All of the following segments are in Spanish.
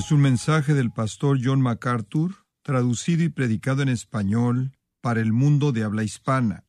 Es un mensaje del pastor John MacArthur, traducido y predicado en español para el mundo de habla hispana.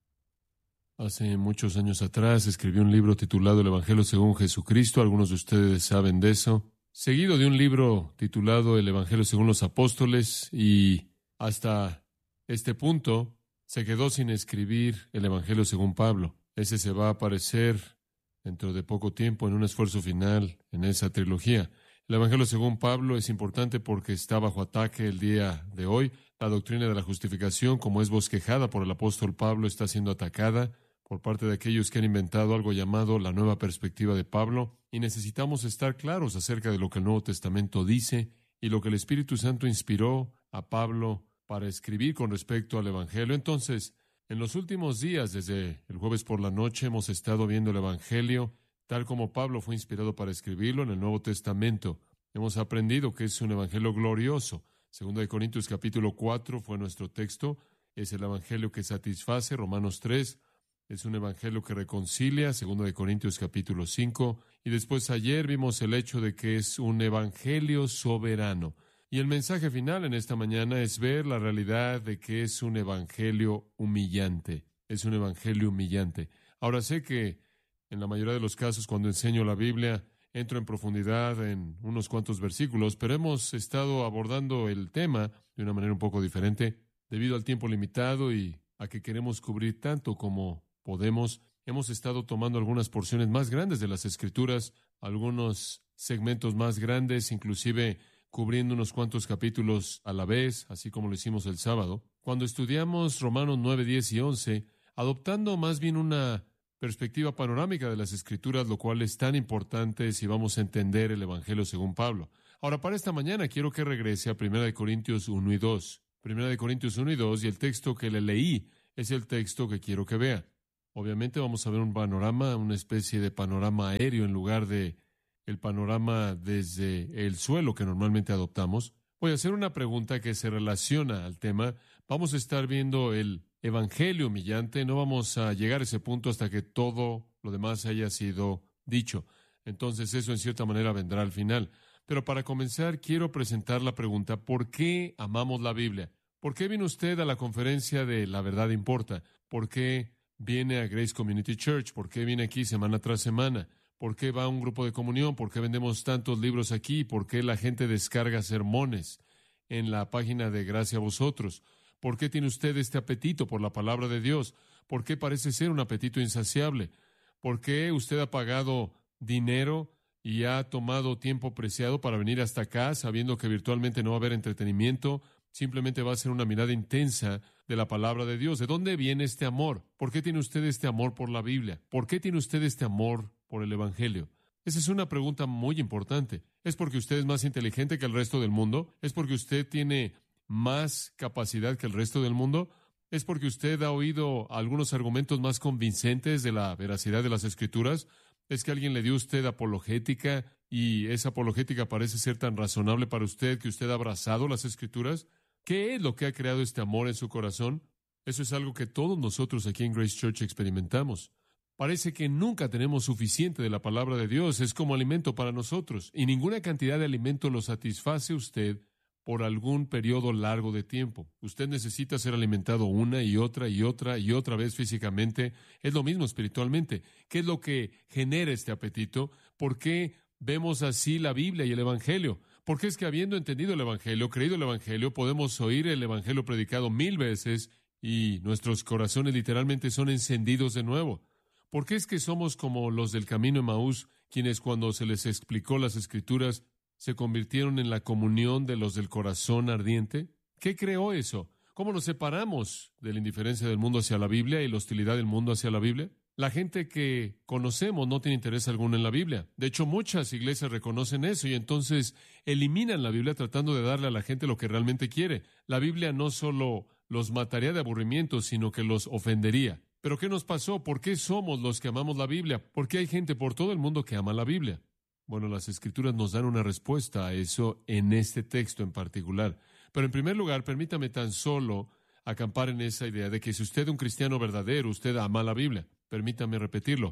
Hace muchos años atrás escribí un libro titulado El Evangelio según Jesucristo. Algunos de ustedes saben de eso. Seguido de un libro titulado El Evangelio según los Apóstoles, y hasta este punto se quedó sin escribir el Evangelio según Pablo. Ese se va a aparecer dentro de poco tiempo en un esfuerzo final en esa trilogía. El Evangelio según Pablo es importante porque está bajo ataque el día de hoy. La doctrina de la justificación, como es bosquejada por el apóstol Pablo, está siendo atacada por parte de aquellos que han inventado algo llamado la nueva perspectiva de Pablo, y necesitamos estar claros acerca de lo que el Nuevo Testamento dice y lo que el Espíritu Santo inspiró a Pablo para escribir con respecto al Evangelio. Entonces, en los últimos días, desde el jueves por la noche, hemos estado viendo el Evangelio tal como Pablo fue inspirado para escribirlo en el Nuevo Testamento. Hemos aprendido que es un evangelio glorioso. 2 Corintios capítulo 4 fue nuestro texto. Es el evangelio que satisface. Romanos 3 es un evangelio que reconcilia. 2 Corintios capítulo 5. Y después ayer vimos el hecho de que es un evangelio soberano. Y el mensaje final en esta mañana es ver la realidad de que es un evangelio humillante. Es un evangelio humillante. Ahora sé que en la mayoría de los casos, cuando enseño la Biblia, entro en profundidad en unos cuantos versículos, pero hemos estado abordando el tema de una manera un poco diferente. Debido al tiempo limitado y a que queremos cubrir tanto como podemos, hemos estado tomando algunas porciones más grandes de las Escrituras, algunos segmentos más grandes, inclusive cubriendo unos cuantos capítulos a la vez, así como lo hicimos el sábado. Cuando estudiamos Romanos 9, 10 y 11, adoptando más bien una perspectiva panorámica de las Escrituras, lo cual es tan importante si vamos a entender el Evangelio según Pablo. Ahora, para esta mañana quiero que regrese a 1 Corintios 1 y 2. 1 Corintios 1 y 2, y el texto que le leí es el texto que quiero que vea. Obviamente vamos a ver un panorama, una especie de panorama aéreo en lugar de el panorama desde el suelo que normalmente adoptamos. Voy a hacer una pregunta que se relaciona al tema. Vamos a estar viendo el evangelio humillante. No vamos a llegar a ese punto hasta que todo lo demás haya sido dicho. Entonces eso en cierta manera vendrá al final. Pero para comenzar quiero presentar la pregunta: ¿por qué amamos la Biblia? ¿Por qué viene usted a la conferencia de La Verdad Importa? ¿Por qué viene a Grace Community Church? ¿Por qué viene aquí semana tras semana? ¿Por qué va a un grupo de comunión? ¿Por qué vendemos tantos libros aquí? ¿Por qué la gente descarga sermones en la página de Gracia a Vosotros? ¿Por qué tiene usted este apetito por la palabra de Dios? ¿Por qué parece ser un apetito insaciable? ¿Por qué usted ha pagado dinero y ha tomado tiempo preciado para venir hasta acá, sabiendo que virtualmente no va a haber entretenimiento? Simplemente va a ser una mirada intensa de la palabra de Dios. ¿De dónde viene este amor? ¿Por qué tiene usted este amor por la Biblia? ¿Por qué tiene usted este amor por el Evangelio? Esa es una pregunta muy importante. ¿Es porque usted es más inteligente que el resto del mundo? ¿Es porque usted tiene más capacidad que el resto del mundo? ¿Es porque usted ha oído algunos argumentos más convincentes de la veracidad de las Escrituras? ¿Es que alguien le dio a usted apologética y esa apologética parece ser tan razonable para usted que usted ha abrazado las Escrituras? ¿Qué es lo que ha creado este amor en su corazón? Eso es algo que todos nosotros aquí en Grace Church experimentamos. Parece que nunca tenemos suficiente de la palabra de Dios. Es como alimento para nosotros, y ninguna cantidad de alimento lo satisface usted por algún periodo largo de tiempo. Usted necesita ser alimentado una y otra y otra y otra vez físicamente. Es lo mismo espiritualmente. ¿Qué es lo que genera este apetito? ¿Por qué vemos así la Biblia y el Evangelio? Porque es que habiendo entendido el Evangelio, creído el Evangelio, podemos oír el Evangelio predicado 1000 veces y nuestros corazones literalmente son encendidos de nuevo. ¿Por qué es que somos como los del camino Emaús, quienes cuando se les explicó las Escrituras se convirtieron en la comunión de los del corazón ardiente? ¿Qué creó eso? ¿Cómo nos separamos de la indiferencia del mundo hacia la Biblia y la hostilidad del mundo hacia la Biblia? La gente que conocemos no tiene interés alguno en la Biblia. De hecho, muchas iglesias reconocen eso y entonces eliminan la Biblia tratando de darle a la gente lo que realmente quiere. La Biblia no solo los mataría de aburrimiento, sino que los ofendería. ¿Pero qué nos pasó? ¿Por qué somos los que amamos la Biblia? ¿Por qué hay gente por todo el mundo que ama la Biblia? Bueno, las Escrituras nos dan una respuesta a eso en este texto en particular. Pero en primer lugar, permítame tan solo acampar en esa idea de que si usted es un cristiano verdadero, usted ama la Biblia. Permítame repetirlo.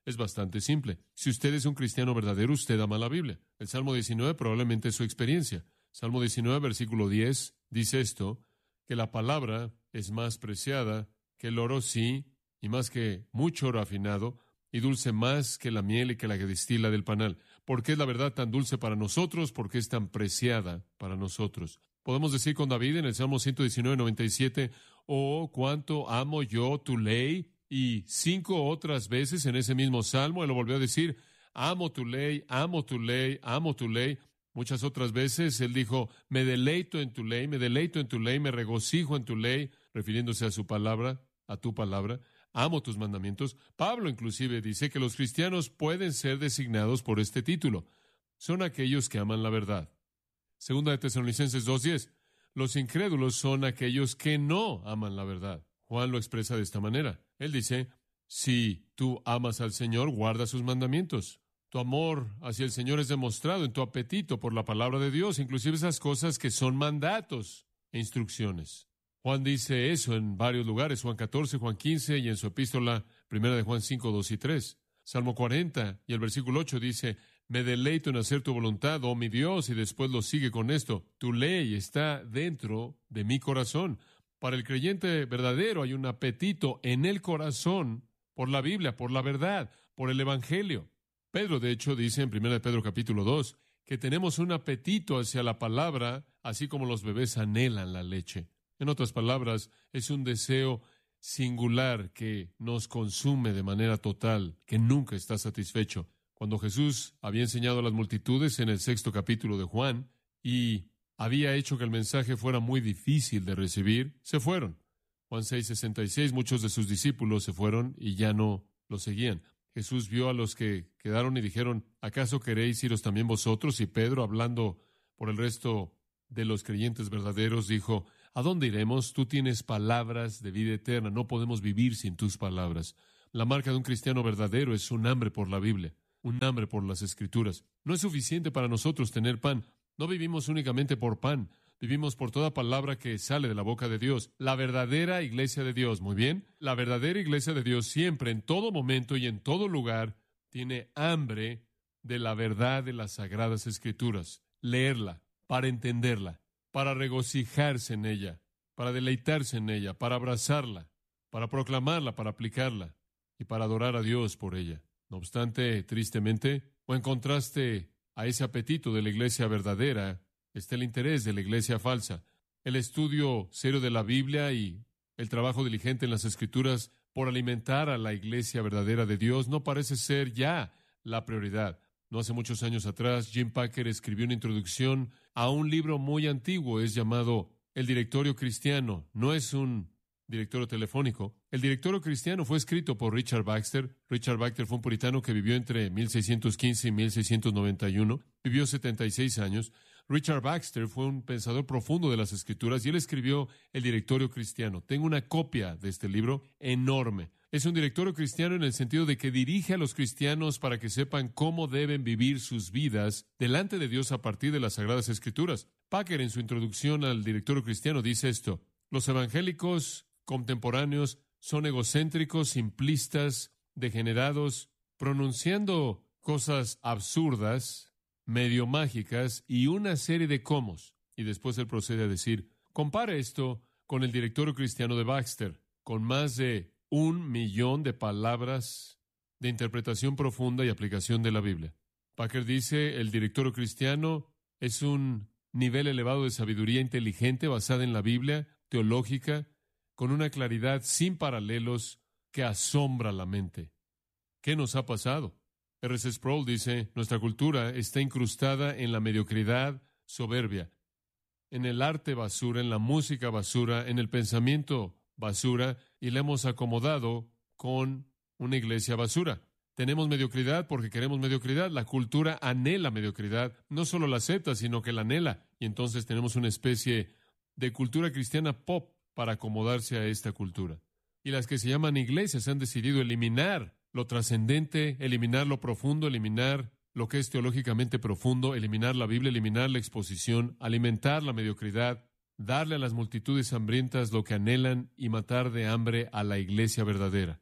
Es bastante simple. Si usted es un cristiano verdadero, usted ama la Biblia. El Salmo 19 probablemente es su experiencia. Salmo 19, versículo 10, dice esto, que la palabra es más preciada que el oro, sí, y más que mucho oro afinado, y dulce más que la miel y que la que destila del panal. ¿Por qué es la verdad tan dulce para nosotros? ¿Por qué es tan preciada para nosotros? Podemos decir con David en el Salmo 119, 97, oh, cuánto amo yo tu ley, y 5 otras veces en ese mismo Salmo él lo volvió a decir, amo tu ley, amo tu ley, amo tu ley. Muchas otras veces él dijo, me deleito en tu ley, me deleito en tu ley, me regocijo en tu ley, refiriéndose a su palabra, a tu palabra. Amo tus mandamientos. Pablo inclusive dice que los cristianos pueden ser designados por este título. Son aquellos que aman la verdad. Segunda de Tesalonicenses 2:10. Los incrédulos son aquellos que no aman la verdad. Juan lo expresa de esta manera. Él dice, si tú amas al Señor, guarda sus mandamientos. Tu amor hacia el Señor es demostrado en tu apetito por la palabra de Dios, inclusive esas cosas que son mandatos e instrucciones. Juan dice eso en varios lugares, Juan 14, Juan 15 y en su epístola primera de Juan 5, 2 y 3. Salmo 40 y el versículo 8 dice, me deleito en hacer tu voluntad, oh mi Dios, y después lo sigue con esto, tu ley está dentro de mi corazón. Para el creyente verdadero hay un apetito en el corazón por la Biblia, por la verdad, por el Evangelio. Pedro, de hecho, dice en 1 Pedro capítulo 2, que tenemos un apetito hacia la palabra, así como los bebés anhelan la leche. En otras palabras, es un deseo singular que nos consume de manera total, que nunca está satisfecho. Cuando Jesús había enseñado a las multitudes en el 6º capítulo de Juan y había hecho que el mensaje fuera muy difícil de recibir, se fueron. Juan 6:66, muchos de sus discípulos se fueron y ya no lo seguían. Jesús vio a los que quedaron y dijeron, ¿acaso queréis iros también vosotros? Y Pedro, hablando por el resto de los creyentes verdaderos, dijo, ¿a dónde iremos? Tú tienes palabras de vida eterna, no podemos vivir sin tus palabras. La marca de un cristiano verdadero es un hambre por la Biblia, un hambre por las Escrituras. No es suficiente para nosotros tener pan. No vivimos únicamente por pan, vivimos por toda palabra que sale de la boca de Dios. La verdadera iglesia de Dios, muy bien, la verdadera iglesia de Dios siempre, en todo momento y en todo lugar, tiene hambre de la verdad de las Sagradas Escrituras. Leerla, para entenderla, para regocijarse en ella, para deleitarse en ella, para abrazarla, para proclamarla, para aplicarla y para adorar a Dios por ella. No obstante, tristemente, o en contraste a ese apetito de la iglesia verdadera, está el interés de la iglesia falsa. El estudio serio de la Biblia y el trabajo diligente en las Escrituras por alimentar a la iglesia verdadera de Dios no parece ser ya la prioridad. No hace muchos años atrás, Jim Packer escribió una introducción a un libro muy antiguo, es llamado El Directorio Cristiano. No es un directorio telefónico. El Directorio Cristiano fue escrito por Richard Baxter. Richard Baxter fue un puritano que vivió entre 1615 y 1691. Vivió 76 años. Richard Baxter fue un pensador profundo de las Escrituras y él escribió El Directorio Cristiano. Tengo una copia de este libro enorme. Es un directorio cristiano en el sentido de que dirige a los cristianos para que sepan cómo deben vivir sus vidas delante de Dios a partir de las Sagradas Escrituras. Packer, en su introducción al Directorio Cristiano, dice esto: los evangélicos contemporáneos son egocéntricos, simplistas, degenerados, pronunciando cosas absurdas, medio mágicas y una serie de comos. Y después él procede a decir, compare esto con el Directorio Cristiano de Baxter, con más de 1,000,000 de palabras de interpretación profunda y aplicación de la Biblia. Packer dice, el Directorio Cristiano es un nivel elevado de sabiduría inteligente basada en la Biblia, teológica, con una claridad sin paralelos que asombra la mente. ¿Qué nos ha pasado? R.C. Sproul dice, nuestra cultura está incrustada en la mediocridad soberbia, en el arte basura, en la música basura, en el pensamiento basura, y la hemos acomodado con una iglesia basura. Tenemos mediocridad porque queremos mediocridad. La cultura anhela mediocridad. No solo la acepta, sino que la anhela. Y entonces tenemos una especie de cultura cristiana pop para acomodarse a esta cultura. Y las que se llaman iglesias han decidido eliminar lo trascendente, eliminar lo profundo, eliminar lo que es teológicamente profundo, eliminar la Biblia, eliminar la exposición, alimentar la mediocridad, darle a las multitudes hambrientas lo que anhelan y matar de hambre a la iglesia verdadera.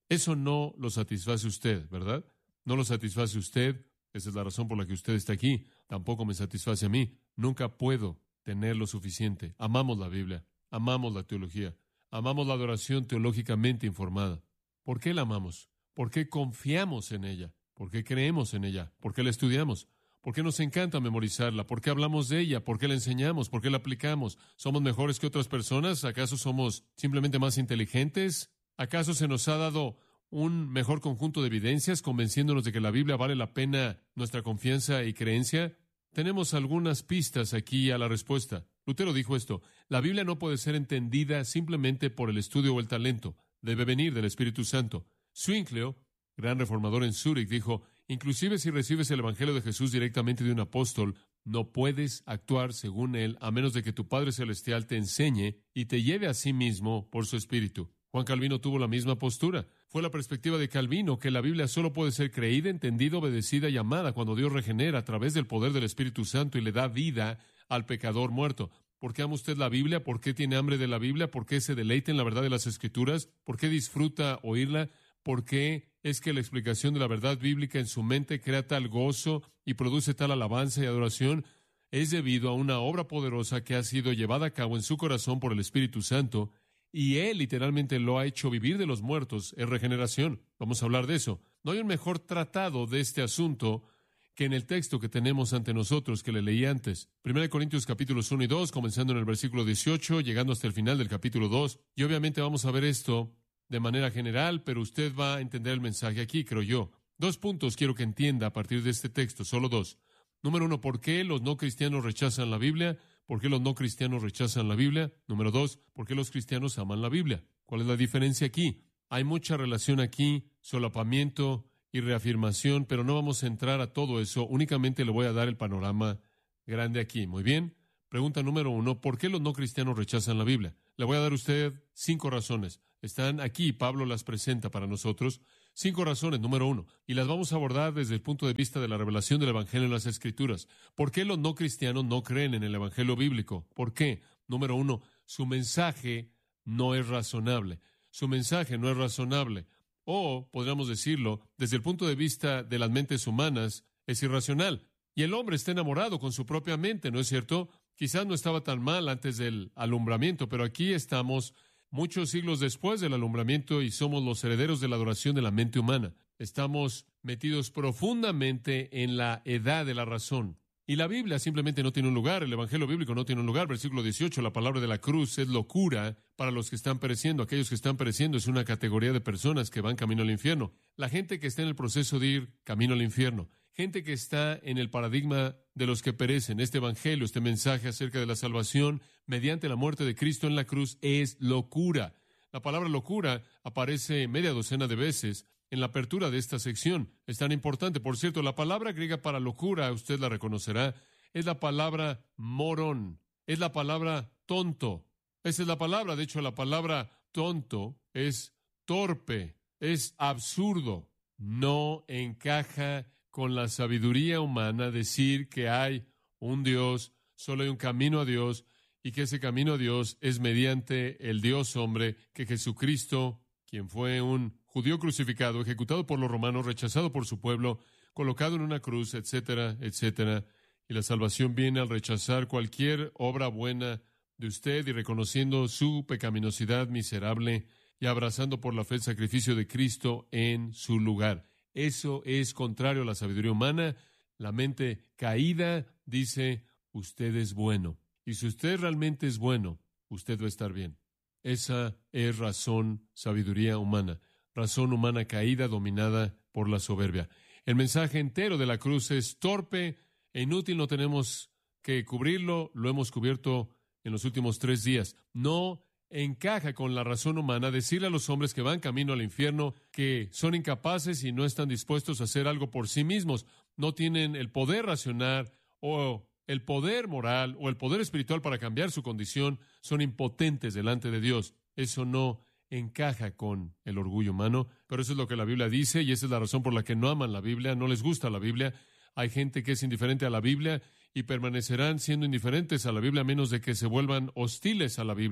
Eso no lo satisface usted, ¿verdad? No lo satisface usted. Esa es la razón por la que usted está aquí. Tampoco me satisface a mí. Nunca puedo tener lo suficiente. Amamos la Biblia. Amamos la teología. Amamos la adoración teológicamente informada. ¿Por qué la amamos? ¿Por qué confiamos en ella? ¿Por qué creemos en ella? ¿Por qué la estudiamos? ¿Por qué nos encanta memorizarla? ¿Por qué hablamos de ella? ¿Por qué la enseñamos? ¿Por qué la aplicamos? ¿Somos mejores que otras personas? ¿Acaso somos simplemente más inteligentes? ¿Acaso se nos ha dado un mejor conjunto de evidencias convenciéndonos de que la Biblia vale la pena nuestra confianza y creencia? Tenemos algunas pistas aquí a la respuesta. Lutero dijo esto: la Biblia no puede ser entendida simplemente por el estudio o el talento. Debe venir del Espíritu Santo. Zwinglio, gran reformador en Zúrich, dijo: inclusive si recibes el Evangelio de Jesús directamente de un apóstol, no puedes actuar según él a menos de que tu Padre Celestial te enseñe y te lleve a sí mismo por su Espíritu. Juan Calvino tuvo la misma postura. Fue la perspectiva de Calvino que la Biblia solo puede ser creída, entendida, obedecida y amada cuando Dios regenera a través del poder del Espíritu Santo y le da vida al pecador muerto. ¿Por qué ama usted la Biblia? ¿Por qué tiene hambre de la Biblia? ¿Por qué se deleita en la verdad de las Escrituras? ¿Por qué disfruta oírla? ¿Por qué es que la explicación de la verdad bíblica en su mente crea tal gozo y produce tal alabanza y adoración? Es debido a una obra poderosa que ha sido llevada a cabo en su corazón por el Espíritu Santo, y Él literalmente lo ha hecho vivir de los muertos. Es regeneración. Vamos a hablar de eso. No hay un mejor tratado de este asunto que en el texto que tenemos ante nosotros que le leí antes. 1 Corintios capítulos 1 y 2, comenzando en el versículo 18, llegando hasta el final del capítulo 2. Y obviamente vamos a ver esto de manera general, pero usted va a entender el mensaje aquí, creo yo. 2 puntos quiero que entienda a partir de este texto, solo 2. Número 1, ¿por qué los no cristianos rechazan la Biblia? ¿Por qué los no cristianos rechazan la Biblia? Número 2, ¿por qué los cristianos aman la Biblia? ¿Cuál es la diferencia aquí? Hay mucha relación aquí, solapamiento y reafirmación, pero no vamos a entrar a todo eso. Únicamente le voy a dar el panorama grande aquí. Muy bien. Pregunta número 1, ¿por qué los no cristianos rechazan la Biblia? Le voy a dar a usted 5 razones. Están aquí, Pablo las presenta para nosotros. 5 razones, número 1, y las vamos a abordar desde el punto de vista de la revelación del Evangelio en las Escrituras. ¿Por qué los no cristianos no creen en el Evangelio bíblico? ¿Por qué? Número 1, su mensaje no es razonable. Su mensaje no es razonable. O, podríamos decirlo, desde el punto de vista de las mentes humanas, es irracional. Y el hombre está enamorado con su propia mente, ¿no es cierto? Quizás no estaba tan mal antes del alumbramiento, pero aquí estamos muchos siglos después del alumbramiento y somos los herederos de la adoración de la mente humana. Estamos metidos profundamente en la edad de la razón. Y la Biblia simplemente no tiene un lugar, el Evangelio bíblico no tiene un lugar. Versículo 18, la palabra de la cruz es locura para los que están pereciendo. Aquellos que están pereciendo es una categoría de personas que van camino al infierno. La gente que está en el proceso de ir camino al infierno. Gente que está en el paradigma de los que perecen. Este Evangelio, este mensaje acerca de la salvación mediante la muerte de Cristo en la cruz es locura. La palabra locura aparece media docena de veces en la apertura de esta sección. Es tan importante. Por cierto, la palabra griega para locura, usted la reconocerá, es la palabra morón. Es la palabra tonto. Esa es la palabra. De hecho, la palabra tonto es torpe, es absurdo. No encaja con la sabiduría humana decir que hay un Dios, solo hay un camino a Dios, y que ese camino a Dios es mediante el Dios hombre, que Jesucristo, quien fue un judío crucificado, ejecutado por los romanos, rechazado por su pueblo, colocado en una cruz, etcétera, etcétera. Y la salvación viene al rechazar cualquier obra buena de usted y reconociendo su pecaminosidad miserable y abrazando por la fe el sacrificio de Cristo en su lugar. Eso es contrario a la sabiduría humana. La mente caída dice, usted es bueno. Y si usted realmente es bueno, usted va a estar bien. Esa es sabiduría humana. Razón humana caída, dominada por la soberbia. El mensaje entero de la cruz es torpe e inútil. No tenemos que cubrirlo. Lo hemos cubierto en los últimos 3 días. No encaja con la razón humana decirle a los hombres que van camino al infierno que son incapaces y no están dispuestos a hacer algo por sí mismos. No tienen el poder racional o el poder moral o el poder espiritual para cambiar su condición. Son impotentes delante de Dios. Eso no encaja con el orgullo humano, pero eso es lo que la Biblia dice y esa es la razón por la que no aman la Biblia, no les gusta la Biblia. Hay gente que es indiferente a la Biblia y permanecerán siendo indiferentes a la Biblia a menos de que se vuelvan hostiles a la Biblia,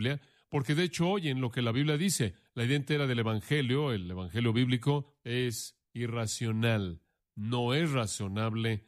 porque de hecho oyen lo que la Biblia dice. La idea entera del Evangelio, el Evangelio bíblico, es irracional, no es razonable,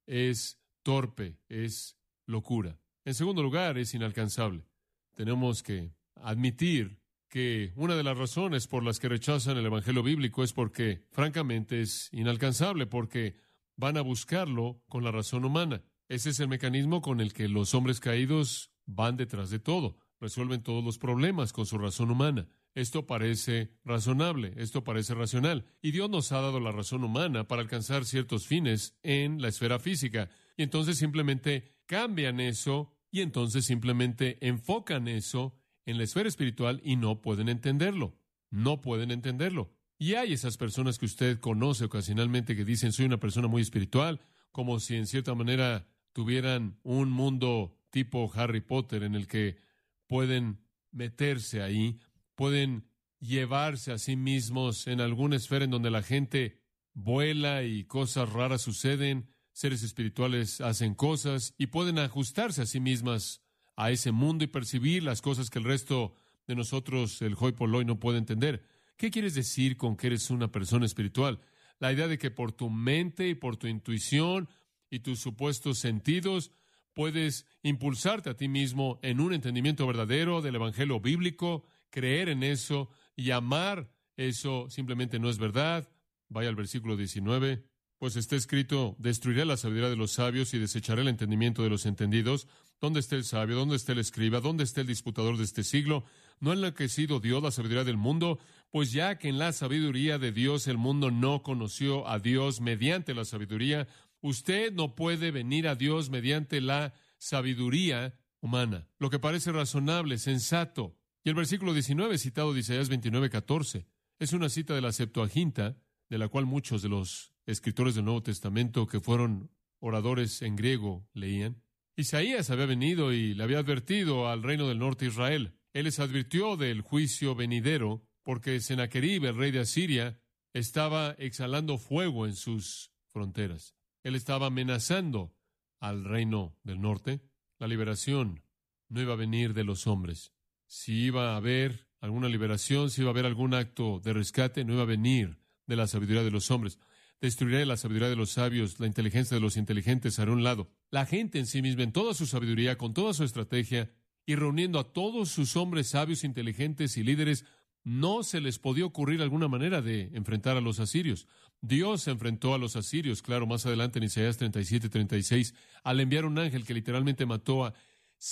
es torpe, es locura. En segundo lugar, es inalcanzable. Tenemos que admitir que una de las razones por las que rechazan el Evangelio bíblico es porque, francamente, es inalcanzable, porque van a buscarlo con la razón humana. Ese es el mecanismo con el que los hombres caídos van detrás de todo. Resuelven todos los problemas con su razón humana. Esto parece razonable, esto parece racional. Y Dios nos ha dado la razón humana para alcanzar ciertos fines en la esfera física. Y entonces simplemente cambian eso y entonces simplemente enfocan eso en la esfera espiritual y no pueden entenderlo. No pueden entenderlo. Y hay esas personas que usted conoce ocasionalmente que dicen, soy una persona muy espiritual, como si en cierta manera tuvieran un mundo tipo Harry Potter en el que pueden meterse ahí, pueden llevarse a sí mismos en alguna esfera en donde la gente vuela y cosas raras suceden, seres espirituales hacen cosas y pueden ajustarse a sí mismas a ese mundo y percibir las cosas que el resto de nosotros, el hoi polloi, no puede entender. ¿Qué quieres decir con que eres una persona espiritual? La idea de que por tu mente y por tu intuición y tus supuestos sentidos puedes impulsarte a ti mismo en un entendimiento verdadero del Evangelio bíblico, creer en eso y amar eso simplemente no es verdad. Vaya al versículo 19. Pues está escrito, destruiré la sabiduría de los sabios y desecharé el entendimiento de los entendidos. ¿Dónde está el sabio? ¿Dónde está el escriba? ¿Dónde está el disputador de este siglo? ¿No ha enloquecido Dios la sabiduría del mundo? Pues ya que en la sabiduría de Dios el mundo no conoció a Dios mediante la sabiduría, usted no puede venir a Dios mediante la sabiduría humana. Lo que parece razonable, sensato. Y el versículo 19, citado de Isaías 29:14, es una cita de la Septuaginta, de la cual muchos de los escritores del Nuevo Testamento que fueron oradores en griego leían. Isaías había venido y le había advertido al reino del norte de Israel. Él les advirtió del juicio venidero porque Sennacherib, el rey de Asiria, estaba exhalando fuego en sus fronteras. Él estaba amenazando al reino del norte. La liberación no iba a venir de los hombres. Si iba a haber alguna liberación, si iba a haber algún acto de rescate, no iba a venir de la sabiduría de los hombres. Destruiré la sabiduría de los sabios, la inteligencia de los inteligentes haré a un lado. La gente en sí misma, en toda su sabiduría, con toda su estrategia, y reuniendo a todos sus hombres sabios, inteligentes y líderes, no se les podía ocurrir alguna manera de enfrentar a los asirios. Dios se enfrentó a los asirios, claro, más adelante en Isaías 37:36, al enviar un ángel que literalmente mató a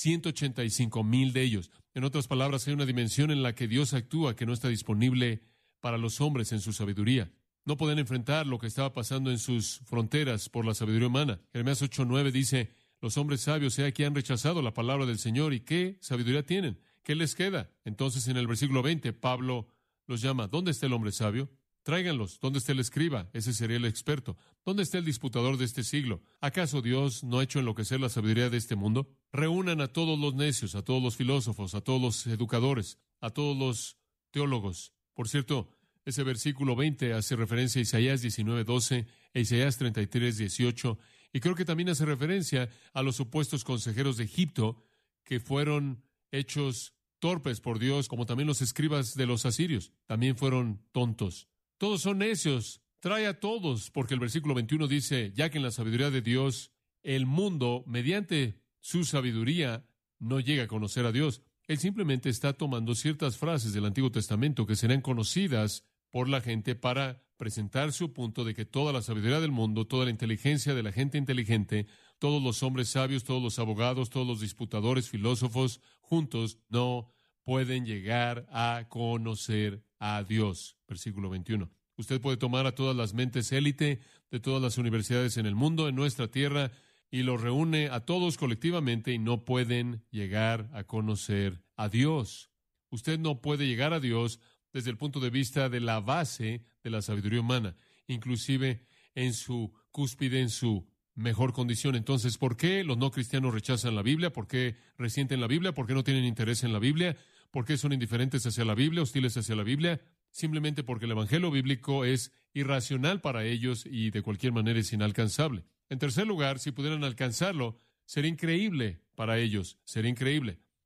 185,000 de ellos. En otras palabras, hay una dimensión en la que Dios actúa que no está disponible para los hombres en su sabiduría. No pueden enfrentar lo que estaba pasando en sus fronteras por la sabiduría humana. Jeremías 8:9 dice, los hombres sabios, he aquí han rechazado la palabra del Señor. ¿Y qué sabiduría tienen? ¿Qué les queda? Entonces en el versículo 20, Pablo los llama, ¿dónde está el hombre sabio? Tráiganlos. ¿Dónde está el escriba? Ese sería el experto. ¿Dónde está el disputador de este siglo? ¿Acaso Dios no ha hecho enloquecer la sabiduría de este mundo? Reúnan a todos los necios, a todos los filósofos, a todos los educadores, a todos los teólogos. Por cierto, ese versículo 20 hace referencia a Isaías 19:12 e Isaías 33:18, y creo que también hace referencia a los supuestos consejeros de Egipto que fueron hechos torpes por Dios, como también los escribas de los asirios. También fueron tontos. Todos son necios. Trae a todos, porque el versículo 21 dice, ya que en la sabiduría de Dios, el mundo, mediante su sabiduría, no llega a conocer a Dios. Él simplemente está tomando ciertas frases del Antiguo Testamento que serán conocidas por la gente para presentar su punto de que toda la sabiduría del mundo, toda la inteligencia de la gente inteligente, todos los hombres sabios, todos los abogados, todos los disputadores, filósofos, juntos no pueden llegar a conocer a Dios. Versículo 21. Usted puede tomar a todas las mentes élite de todas las universidades en el mundo, en nuestra tierra, y los reúne a todos colectivamente y no pueden llegar a conocer a Dios. Usted no puede llegar a Dios desde el punto de vista de la base de la sabiduría humana, inclusive en su cúspide, en su mejor condición. Entonces, ¿por qué los no cristianos rechazan la Biblia? ¿Por qué resienten la Biblia? ¿Por qué no tienen interés en la Biblia? ¿Por qué son indiferentes hacia la Biblia, hostiles hacia la Biblia? Simplemente porque el Evangelio bíblico es irracional para ellos y de cualquier manera es inalcanzable. En tercer lugar, si pudieran alcanzarlo, sería increíble para ellos, sería increíble.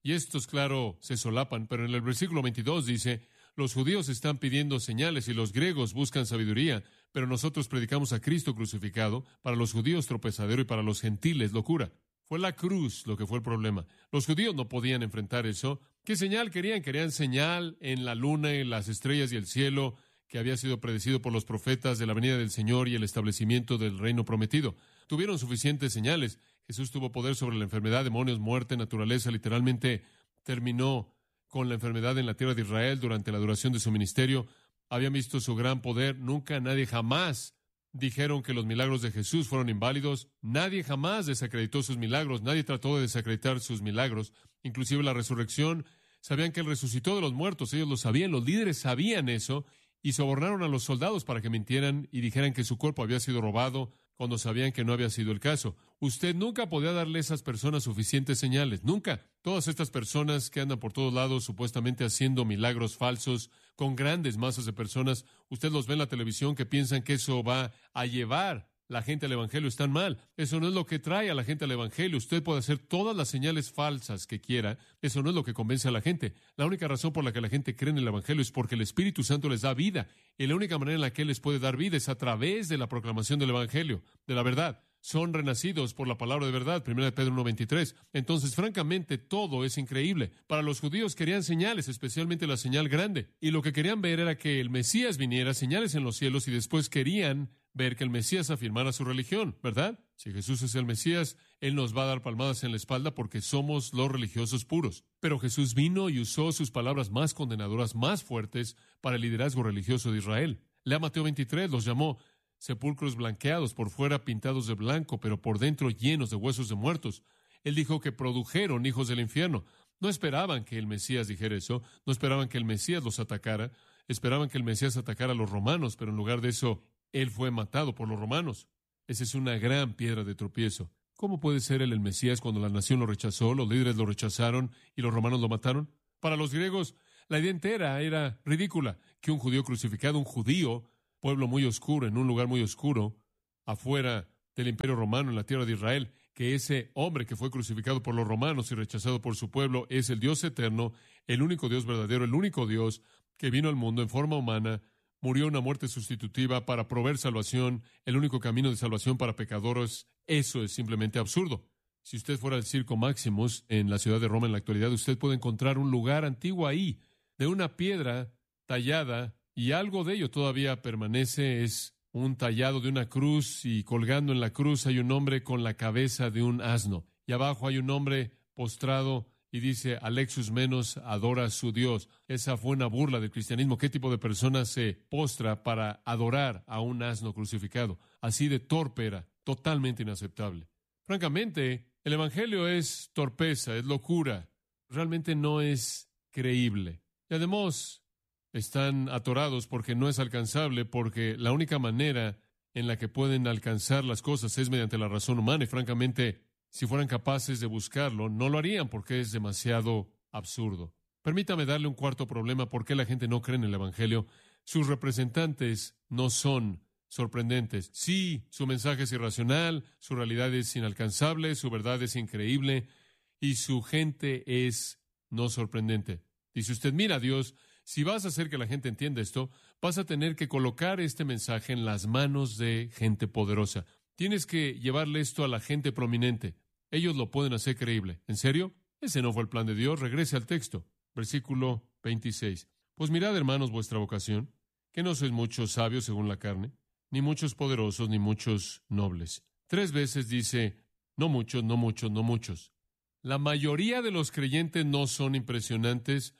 Y estos, claro, se solapan, pero en el versículo 22 dice, los judíos están pidiendo señales y los griegos buscan sabiduría, pero nosotros predicamos a Cristo crucificado, para los judíos tropezadero y para los gentiles locura. Fue la cruz lo que fue el problema. Los judíos no podían enfrentar eso. ¿Qué señal querían? Querían señal en la luna, en las estrellas y el cielo, que había sido predecido por los profetas de la venida del Señor y el establecimiento del reino prometido. Tuvieron suficientes señales. Jesús tuvo poder sobre la enfermedad, demonios, muerte, naturaleza. Literalmente terminó con la enfermedad en la tierra de Israel durante la duración de su ministerio. Habían visto su gran poder. Nunca, nadie jamás dijeron que los milagros de Jesús fueron inválidos. Nadie jamás desacreditó sus milagros. Nadie trató de desacreditar sus milagros. Inclusive la resurrección. Sabían que Él resucitó de los muertos. Ellos lo sabían. Los líderes sabían eso. Y sobornaron a los soldados para que mintieran y dijeran que su cuerpo había sido robado cuando sabían que no había sido el caso. Usted nunca podía darle a esas personas suficientes señales. Nunca. Todas estas personas que andan por todos lados supuestamente haciendo milagros falsos con grandes masas de personas, usted los ve en la televisión que piensan que eso va a llevar la gente al Evangelio. Están mal. Eso no es lo que trae a la gente al Evangelio. Usted puede hacer todas las señales falsas que quiera. Eso no es lo que convence a la gente. La única razón por la que la gente cree en el Evangelio es porque el Espíritu Santo les da vida. Y la única manera en la que Él les puede dar vida es a través de la proclamación del Evangelio, de la verdad. Son renacidos por la palabra de verdad, 1 Pedro 1:23. Entonces, francamente, todo es increíble. Para los judíos querían señales, especialmente la señal grande. Y lo que querían ver era que el Mesías viniera, señales en los cielos, y después querían ver que el Mesías afirmara su religión, ¿verdad? Si Jesús es el Mesías, Él nos va a dar palmadas en la espalda porque somos los religiosos puros. Pero Jesús vino y usó sus palabras más condenadoras, más fuertes, para el liderazgo religioso de Israel. Lea Mateo 23, los llamó sepulcros blanqueados, por fuera pintados de blanco, pero por dentro llenos de huesos de muertos. Él dijo que produjeron hijos del infierno. No esperaban que el Mesías dijera eso, no esperaban que el Mesías los atacara, esperaban que el Mesías atacara a los romanos, pero en lugar de eso, Él fue matado por los romanos. Esa es una gran piedra de tropiezo. ¿Cómo puede ser Él el Mesías cuando la nación lo rechazó, los líderes lo rechazaron y los romanos lo mataron? Para los griegos, la idea entera era ridícula, que un judío crucificado, un judío, pueblo muy oscuro, en un lugar muy oscuro, afuera del Imperio Romano, en la tierra de Israel, que ese hombre que fue crucificado por los romanos y rechazado por su pueblo es el Dios eterno, el único Dios verdadero, el único Dios que vino al mundo en forma humana, murió una muerte sustitutiva para proveer salvación, el único camino de salvación para pecadores. Eso es simplemente absurdo. Si usted fuera al Circo Maximus en la ciudad de Roma en la actualidad, usted puede encontrar un lugar antiguo ahí, de una piedra tallada, y algo de ello todavía permanece. Es un tallado de una cruz, y colgando en la cruz hay un hombre con la cabeza de un asno. Y abajo hay un hombre postrado y dice, Alexus Menos adora a su Dios. Esa fue una burla del cristianismo. ¿Qué tipo de persona se postra para adorar a un asno crucificado? Así de torpe era, totalmente inaceptable. Francamente, el Evangelio es torpeza, es locura. Realmente no es creíble. Y además, están atorados porque no es alcanzable, porque la única manera en la que pueden alcanzar las cosas es mediante la razón humana, y francamente, si fueran capaces de buscarlo, no lo harían porque es demasiado absurdo. Permítame darle un cuarto problema: ¿por qué la gente no cree en el Evangelio? Sus representantes no son sorprendentes. Sí, su mensaje es irracional, su realidad es inalcanzable, su verdad es increíble, y su gente es no sorprendente. Dice usted, mira, Dios, si vas a hacer que la gente entienda esto, vas a tener que colocar este mensaje en las manos de gente poderosa. Tienes que llevarle esto a la gente prominente. Ellos lo pueden hacer creíble. ¿En serio? Ese no fue el plan de Dios. Regrese al texto. Versículo 26. Pues mirad, hermanos, vuestra vocación, que no sois muchos sabios según la carne, ni muchos poderosos, ni muchos nobles. 3 veces dice, no muchos, no muchos, no muchos. La mayoría de los creyentes no son impresionantes,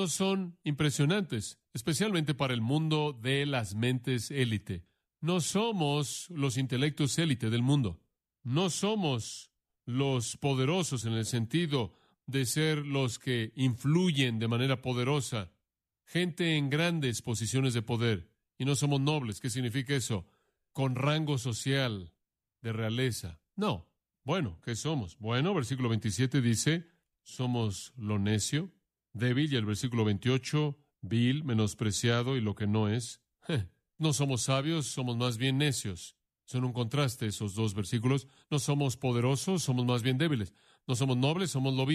especialmente para el mundo de las mentes élite. No somos los intelectos élite del mundo. No somos los poderosos en el sentido de ser los que influyen de manera poderosa, gente en grandes posiciones de poder. Y no somos nobles. ¿Qué significa eso? Con rango social de realeza. No. Bueno, ¿qué somos? Bueno, versículo 27 dice, somos lo necio, débil, y el versículo 28, vil, menospreciado y lo que no es. No somos sabios, somos más bien necios. Son un contraste esos dos versículos. No somos poderosos, somos más bien débiles. No somos nobles, somos lo vil.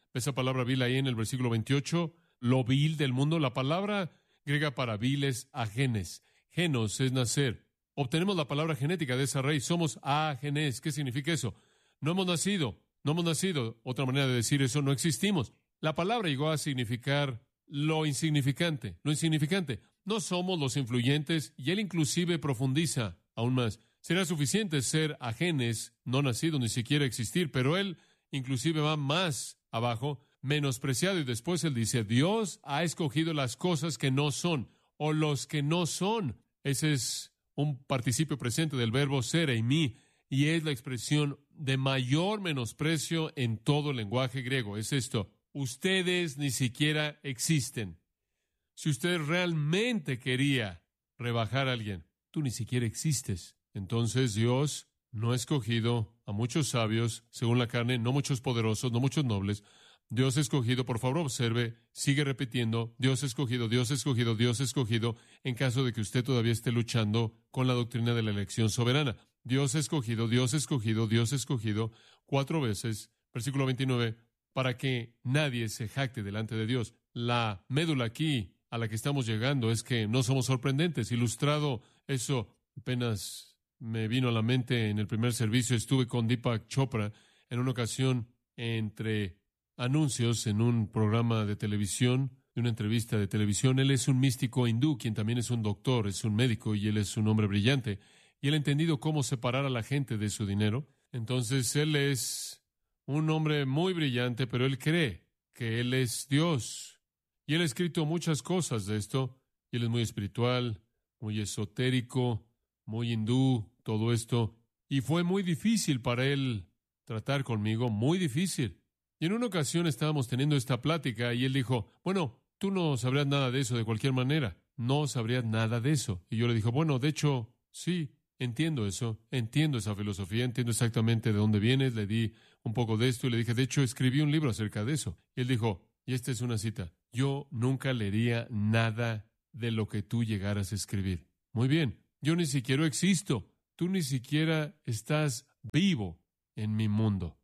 Esa palabra vil ahí en el versículo 28, lo vil del mundo. La palabra griega para vil es agenes. Genos es nacer. Obtenemos la palabra genética de esa raíz. Somos agenes. ¿Qué significa eso? No hemos nacido. No hemos nacido. Otra manera de decir eso, no existimos. La palabra llegó a significar lo insignificante. Lo insignificante. No somos los influyentes, y él inclusive profundiza aún más. Será suficiente ser ajenes, no nacidos, ni siquiera existir, pero él inclusive va más abajo, menospreciado, y después él dice, Dios ha escogido las cosas que no son, o los que no son. Ese es un participio presente del verbo ser, eimi, y es la expresión de mayor menosprecio en todo el lenguaje griego. Es esto: ustedes ni siquiera existen. Si usted realmente quería rebajar a alguien, tú ni siquiera existes. Entonces Dios no ha escogido a muchos sabios, según la carne, no muchos poderosos, no muchos nobles. Dios ha escogido, por favor observe, sigue repitiendo, Dios ha escogido, Dios ha escogido, Dios ha escogido, en caso de que usted todavía esté luchando con la doctrina de la elección soberana. Dios ha escogido, Dios ha escogido, Dios ha escogido 4 veces, versículo 29, para que nadie se jacte delante de Dios. La médula aquí a la que estamos llegando es que no somos sorprendentes. Ilustrado eso, apenas me vino a la mente en el primer servicio. Estuve con Deepak Chopra en una ocasión entre anuncios en un programa de televisión, de una entrevista de televisión. Él es un místico hindú, quien también es un doctor, es un médico, y él es un hombre brillante. Y él ha entendido cómo separar a la gente de su dinero. Entonces, él es un hombre muy brillante, pero él cree que él es Dios. Y él ha escrito muchas cosas de esto. Y él es muy espiritual, muy esotérico, muy hindú, todo esto. Y fue muy difícil para él tratar conmigo, muy difícil. Y en una ocasión estábamos teniendo esta plática y él dijo, bueno, tú no sabrías nada de eso de cualquier manera. No sabrías nada de eso. Y yo le dije, bueno, de hecho, sí, entiendo eso, entiendo esa filosofía, entiendo exactamente de dónde vienes. Le di un poco de esto y le dije, de hecho, escribí un libro acerca de eso. Y él dijo, y esta es una cita, yo nunca leería nada de lo que tú llegaras a escribir. Muy bien, yo ni siquiera existo. Tú ni siquiera estás vivo en mi mundo.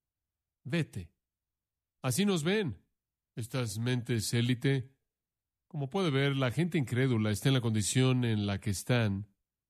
Vete. Así nos ven estas mentes élite. Como puede ver, la gente incrédula está en la condición en la que están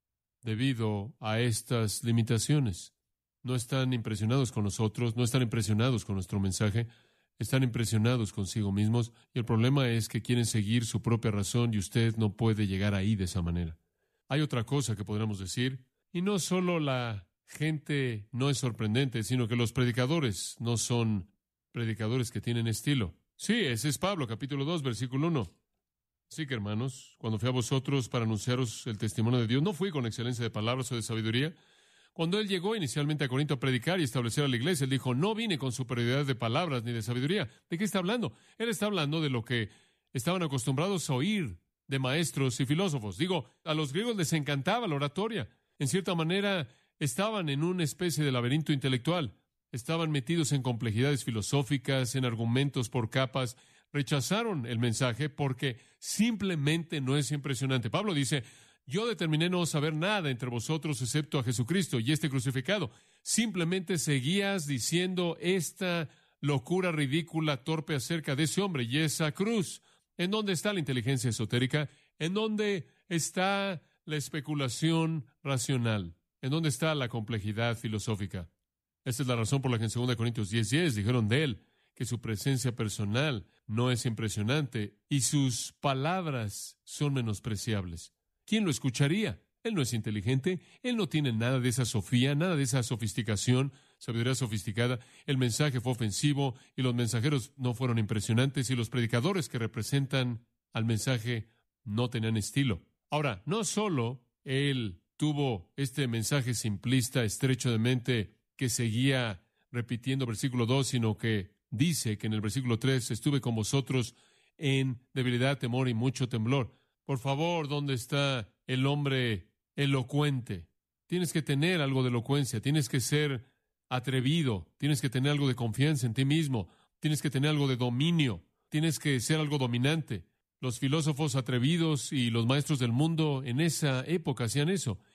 debido a estas limitaciones. No están impresionados con nosotros, no están impresionados con nuestro mensaje, están impresionados consigo mismos, y el problema es que quieren seguir su propia razón y usted no puede llegar ahí de esa manera. Hay otra cosa que podríamos decir, y no solo la gente no es sorprendente, sino que los predicadores no son predicadores que tienen estilo. Sí, ese es Pablo, capítulo 2, versículo 1. Así que, hermanos, cuando fui a vosotros para anunciaros el testimonio de Dios, no fui con excelencia de palabras o de sabiduría. Cuando él llegó inicialmente a Corinto a predicar y establecer a la iglesia, él dijo, no vine con superioridad de palabras ni de sabiduría. ¿De qué está hablando? Él está hablando de lo que estaban acostumbrados a oír de maestros y filósofos. Digo, a los griegos les encantaba la oratoria. En cierta manera, estaban en una especie de laberinto intelectual. Estaban metidos en complejidades filosóficas, en argumentos por capas. Rechazaron el mensaje porque simplemente no es impresionante. Pablo dice, yo determiné no saber nada entre vosotros excepto a Jesucristo y este crucificado. Simplemente seguías diciendo esta locura ridícula, torpe acerca de ese hombre y esa cruz. ¿En dónde está la inteligencia esotérica? ¿En dónde está la especulación racional? ¿En dónde está la complejidad filosófica? Esta es la razón por la que en 2 Corintios 10:10 dijeron de él que su presencia personal no es impresionante y sus palabras son menospreciables. ¿Quién lo escucharía? Él no es inteligente, él no tiene nada de esa sofía, nada de esa sofisticación, sabiduría sofisticada. El mensaje fue ofensivo y los mensajeros no fueron impresionantes y los predicadores que representan al mensaje no tenían estilo. Ahora, no solo él tuvo este mensaje simplista, estrecho de mente, que seguía repitiendo versículo 2, sino que dice que en el versículo 3, estuve con vosotros en debilidad, temor y mucho temblor. Por favor, ¿dónde está el hombre elocuente? Tienes que tener algo de elocuencia, tienes que ser atrevido, tienes que tener algo de confianza en ti mismo, tienes que tener algo de dominio, tienes que ser algo dominante. Los filósofos atrevidos y los maestros del mundo en esa época hacían eso.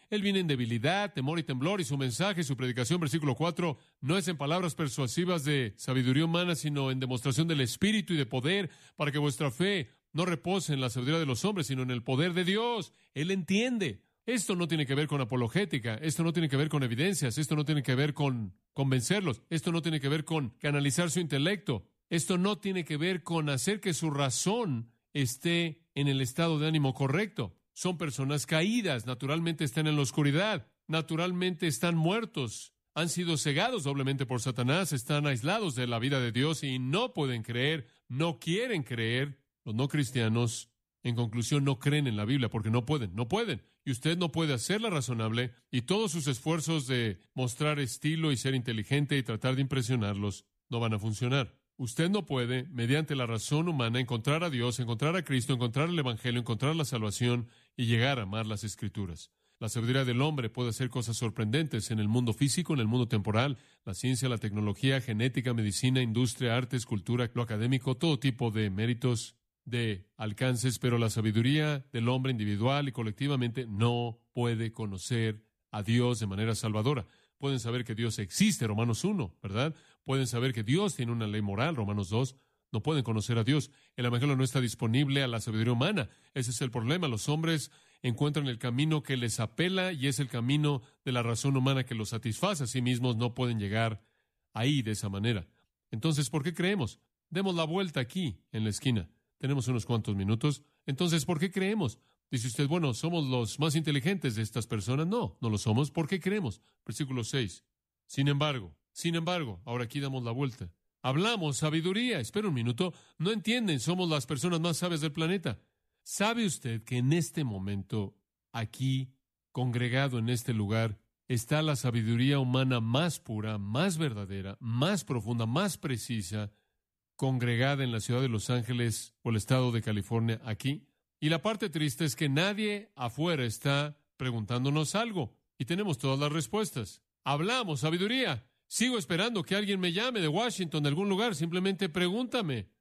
Él viene en debilidad, temor y temblor, y su mensaje, su predicación, versículo 4, no es en palabras persuasivas de sabiduría humana, sino en demostración del Espíritu y de poder, para que vuestra fe no repose en la sabiduría de los hombres, sino en el poder de Dios. Él entiende. Esto no tiene que ver con apologética, esto no tiene que ver con evidencias, esto no tiene que ver con convencerlos, esto no tiene que ver con canalizar su intelecto, esto no tiene que ver con hacer que su razón esté en el estado de ánimo correcto. Son personas caídas, naturalmente están en la oscuridad, naturalmente están muertos, han sido cegados doblemente por Satanás, están aislados de la vida de Dios y no pueden creer, no quieren creer. Los no cristianos, en conclusión, no creen en la Biblia porque no pueden. Y usted no puede hacerla razonable, y todos sus esfuerzos de mostrar estilo y ser inteligente y tratar de impresionarlos no van a funcionar. Usted no puede, mediante la razón humana, encontrar a Dios, encontrar a Cristo, encontrar el Evangelio, encontrar la salvación y llegar a amar las Escrituras. La sabiduría del hombre puede hacer cosas sorprendentes en el mundo físico, en el mundo temporal, la ciencia, la tecnología, genética, medicina, industria, artes, cultura, lo académico, todo tipo de méritos, de alcances, pero la sabiduría del hombre individual y colectivamente no puede conocer a Dios de manera salvadora. Pueden saber que Dios existe, Romanos 1, ¿verdad? Pueden saber que Dios tiene una ley moral, Romanos 2. No pueden conocer a Dios. El Evangelio no está disponible a la sabiduría humana. Ese es el problema. Los hombres encuentran el camino que les apela y es el camino de la razón humana que los satisface. A sí mismos no pueden llegar ahí de esa manera. Entonces, ¿por qué creemos? Demos la vuelta aquí, en la esquina. Tenemos unos cuantos minutos. Entonces, ¿por qué creemos? Dice usted, bueno, ¿somos los más inteligentes de estas personas? No, no lo somos. ¿Por qué creemos? Versículo 6. Sin embargo, ahora aquí damos la vuelta. Hablamos sabiduría. Espera un minuto. No entienden, somos las personas más sabias del planeta. ¿Sabe usted que en este momento, aquí, congregado en este lugar, está la sabiduría humana más pura, más verdadera, más profunda, más precisa, congregada en la ciudad de Los Ángeles o el estado de California aquí? Y la parte triste es que nadie afuera está preguntándonos algo y tenemos todas las respuestas. Hablamos sabiduría. Sigo esperando que alguien me llame de Washington, de algún lugar. Simplemente pregúntame.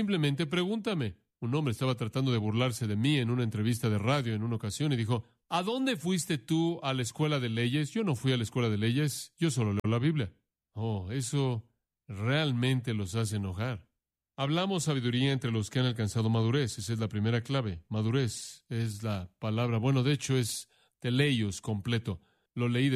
Un hombre estaba tratando de burlarse de mí en una entrevista de radio en una ocasión y dijo, ¿a dónde fuiste tú a la escuela de leyes? Yo no fui a la escuela de leyes, yo solo leo la Biblia. Oh, eso realmente los hace enojar. Hablamos sabiduría entre los que han alcanzado madurez. Esa es la primera clave. Madurez es la palabra. Bueno, de hecho es teleios completo. Lo leí